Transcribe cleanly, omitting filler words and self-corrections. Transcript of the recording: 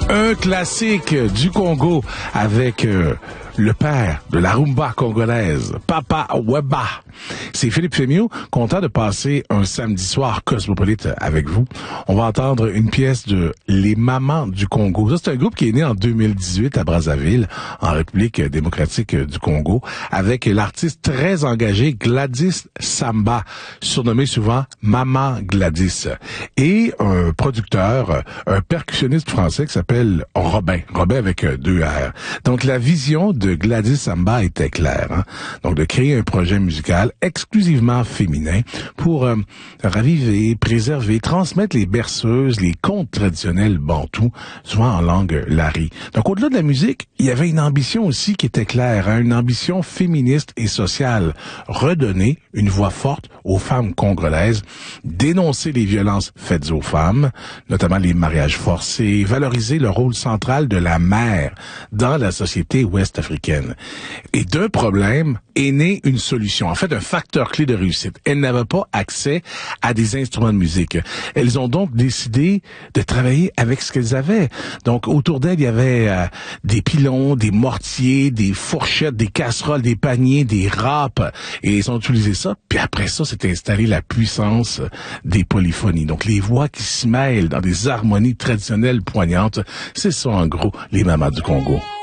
Un classique du Congo avec le père de la rumba congolaise, Papa Wemba. C'est Philippe Fémiot, content de passer un samedi soir cosmopolite avec vous. On va entendre une pièce de Les Mamans du Congo. Ça, c'est un groupe qui est né en 2018 à Brazzaville, en République démocratique du Congo, avec l'artiste très engagé Gladys Samba, surnommé souvent Maman Gladys, et un producteur, un percussionniste français qui s'appelle Robin avec 2 R. Donc, la vision de Gladys Samba était claire, hein? Donc, de créer un projet musical exclusivement féminin pour raviver, préserver, transmettre les berceuses, les contes traditionnels bantous, souvent en langue lari. Donc, au-delà de la musique, il y avait une ambition aussi qui était claire, hein? Une ambition féministe et sociale. Redonner une voix forte aux femmes congolaises, dénoncer les violences faites aux femmes, notamment les mariages forcés, valoriser le rôle central de la mère dans la société ouest-africaine. Et d'un problème est née une solution, en fait un facteur clé de réussite. Elles n'avaient pas accès à des instruments de musique. Elles ont donc décidé de travailler avec ce qu'elles avaient. Donc autour d'elles, il y avait des pilons, des mortiers, des fourchettes, des casseroles, des paniers, des râpes, et ils ont utilisé ça. Puis après ça, s'est installée la puissance des polyphonies. Donc les voix qui se mêlent dans des harmonies traditionnelles poignantes, c'est ça en gros les Mamas du Congo.